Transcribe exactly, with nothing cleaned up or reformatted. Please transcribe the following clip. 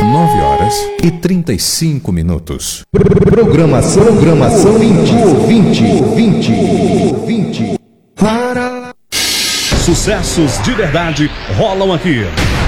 nove horas e trinta e cinco minutos. Programação, programação ouvinte, ouvinte, ouvinte. Sucessos de verdade rolam aqui.